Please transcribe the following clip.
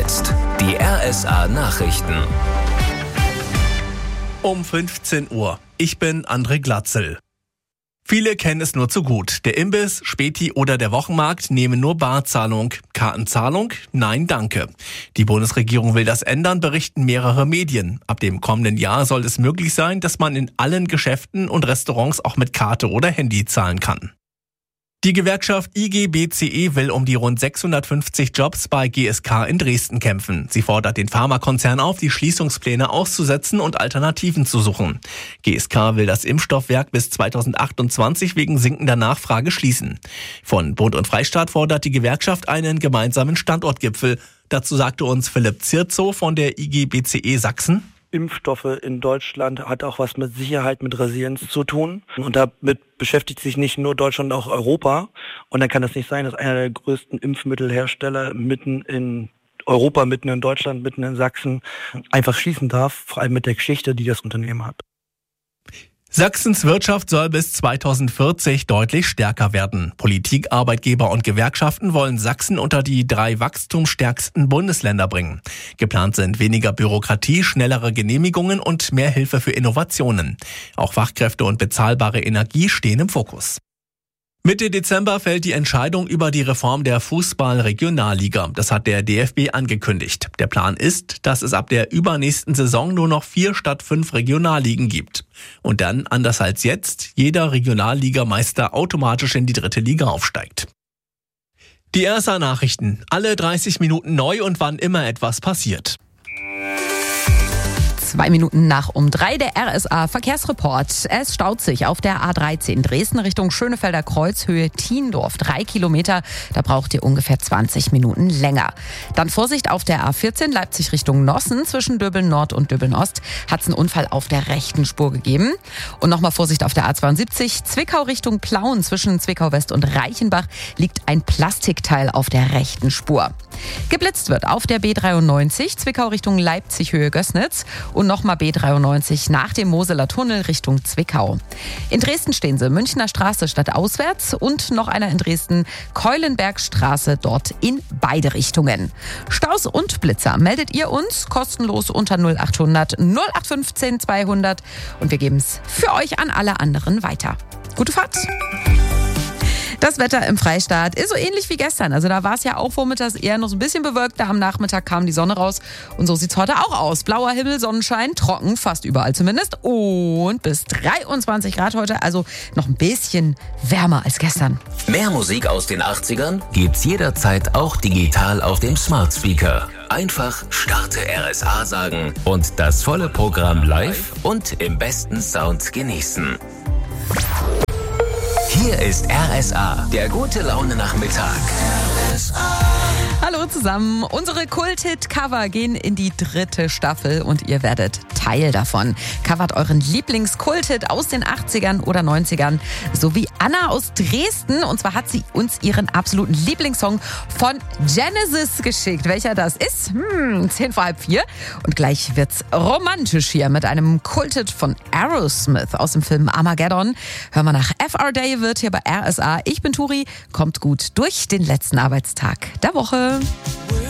jetzt die RSA Nachrichten. Um 15 Uhr. Ich bin André Glatzel. Viele kennen es nur zu gut. Der Imbiss, Späti oder der Wochenmarkt nehmen nur Barzahlung. Kartenzahlung? Nein, danke. Die Bundesregierung will das ändern, berichten mehrere Medien. Ab dem kommenden Jahr soll es möglich sein, dass man in allen Geschäften und Restaurants auch mit Karte oder Handy zahlen kann. Die Gewerkschaft IG BCE will um die rund 650 Jobs bei GSK in Dresden kämpfen. Sie fordert den Pharmakonzern auf, die Schließungspläne auszusetzen und Alternativen zu suchen. GSK will das Impfstoffwerk bis 2028 wegen sinkender Nachfrage schließen. Von Bund und Freistaat fordert die Gewerkschaft einen gemeinsamen Standortgipfel. Dazu sagte uns Philipp Zirzow von der IG BCE Sachsen. Impfstoffe in Deutschland hat auch was mit Sicherheit, mit Resilienz zu tun. Und damit beschäftigt sich nicht nur Deutschland, auch Europa. Und dann kann es nicht sein, dass einer der größten Impfmittelhersteller mitten in Europa, mitten in Deutschland, mitten in Sachsen einfach schließen darf, vor allem mit der Geschichte, die das Unternehmen hat. Sachsens Wirtschaft soll bis 2040 deutlich stärker werden. Politik, Arbeitgeber und Gewerkschaften wollen Sachsen unter die 3 wachstumsstärksten Bundesländer bringen. Geplant sind weniger Bürokratie, schnellere Genehmigungen und mehr Hilfe für Innovationen. Auch Fachkräfte und bezahlbare Energie stehen im Fokus. Mitte Dezember fällt die Entscheidung über die Reform der Fußball-Regionalliga. Das hat der DFB angekündigt. Der Plan ist, dass es ab der übernächsten Saison nur noch 4 statt 5 Regionalligen gibt. Und dann, anders als jetzt, jeder Regionalligameister automatisch in die 3. Liga aufsteigt. Die RSA Nachrichten. Alle 30 Minuten neu und wann immer etwas passiert. 2 Minuten nach um 3 der RSA Verkehrsreport. Es staut sich auf der A13 Dresden Richtung Schönefelder Kreuz, Höhe Thiendorf. 3 Kilometer, da braucht ihr ungefähr 20 Minuten länger. Dann Vorsicht auf der A14 Leipzig Richtung Nossen. Zwischen Döbeln Nord und Döbeln Ost hat es einen Unfall auf der rechten Spur gegeben. Und nochmal Vorsicht auf der A72 Zwickau Richtung Plauen. Zwischen Zwickau West und Reichenbach liegt ein Plastikteil auf der rechten Spur. Geblitzt wird auf der B93 Zwickau Richtung Leipzig Höhe Gößnitz. Und nochmal B93 nach dem Moseler Tunnel Richtung Zwickau. In Dresden stehen sie Münchner Straße stadtauswärts und noch einer in Dresden Keulenbergstraße, dort in beide Richtungen. Staus und Blitzer meldet ihr uns kostenlos unter 0800 0815 200 und wir geben es für euch an alle anderen weiter. Gute Fahrt! Das Wetter im Freistaat ist so ähnlich wie gestern. Also da war es ja auch vormittags eher noch so ein bisschen bewölkt. Da am Nachmittag kam die Sonne raus. Und so sieht es heute auch aus. Blauer Himmel, Sonnenschein, trocken, fast überall zumindest. Und bis 23 Grad heute. Also noch ein bisschen wärmer als gestern. Mehr Musik aus den 80ern gibt's jederzeit auch digital auf dem Smart Speaker. Einfach Starte RSA sagen und das volle Programm live und im besten Sound genießen. Hier ist RSA, der gute Laune-Nachmittag. Hallo zusammen. Unsere Kult-Hit-Cover gehen in die 3. Staffel und ihr werdet Teil davon. Covert euren Lieblings-Kult-Hit aus den 80ern oder 90ern. So wie Anna aus Dresden. Und zwar hat sie uns ihren absoluten Lieblingssong von Genesis geschickt. Welcher das ist? 10 vor halb 4. Und gleich wird's romantisch hier mit einem Kult-Hit von Aerosmith aus dem Film Armageddon. Hören wir nach F.R. David hier bei RSA. Ich bin Turi. Kommt gut durch den letzten Arbeitstag der Woche.